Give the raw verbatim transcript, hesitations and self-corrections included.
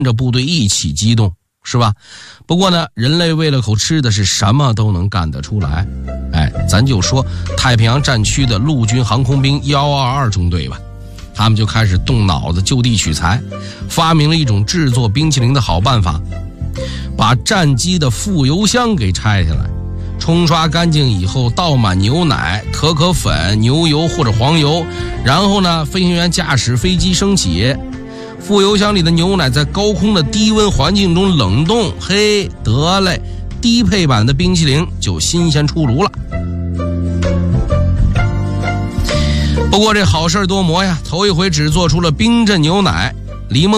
着部队一起机动，是吧？不过呢，人类为了口吃的是什么都能干得出来。哎，咱就说太平洋战区的陆军航空兵一二二中队吧，他们就开始动脑子就地取材，发明了一种制作冰淇淋的好办法，把战机的副油箱给拆下来，冲刷干净以后倒满牛奶、可可粉、牛油或者黄油，然后呢，飞行员驾驶飞机升起，副油箱里的牛奶在高空的低温环境中冷冻，嘿，得嘞，低配版的冰淇淋就新鲜出炉了。不过这好事多磨呀，头一回只做出了冰镇牛奶、柠檬